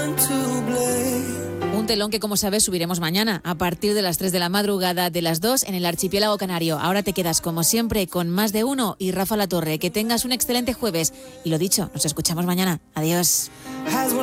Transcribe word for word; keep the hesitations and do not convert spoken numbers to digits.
Un telón que, como sabes, subiremos mañana a partir de las tres de la madrugada de las dos en el archipiélago canario. Ahora te quedas, como siempre, con Más de Uno y Rafa La Torre. Que tengas un excelente jueves. Y lo dicho, nos escuchamos mañana. Adiós.